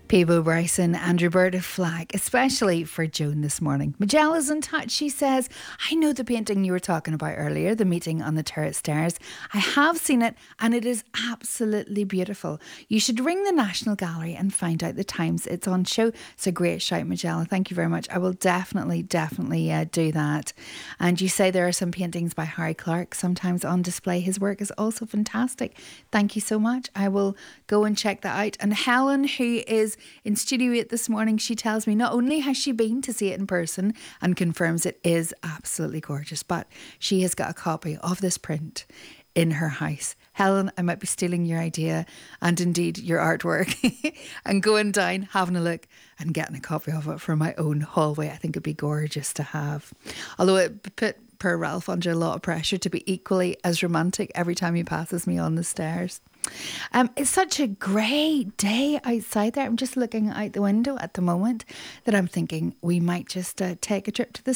Peebo Bryson and Roberta Flack, especially for Joan this morning. Majella's in touch. She says, I know the painting you were talking about earlier, the meeting on the turret stairs. I have seen it and it is absolutely beautiful. You should ring the National Gallery and find out the times it's on show. It's a great shout, Majella. Thank you very much. I will definitely do that. And you say there are some paintings by Harry Clark sometimes on display. His work is also fantastic. Thank you so much. I will go and check that out. And Helen, who is in Studio 8 this morning, she tells me not only has she been to see it in person and confirms it is absolutely gorgeous, but she has got a copy of this print in her house. Helen, I might be stealing your idea and indeed your artwork and going down, having a look and getting a copy of it for my own hallway. I think it'd be gorgeous to have. Although it put poor Ralph under a lot of pressure to be equally as romantic every time he passes me on the stairs. It's such a great day outside there. I'm just looking out the window at the moment that I'm thinking we might just take a trip to the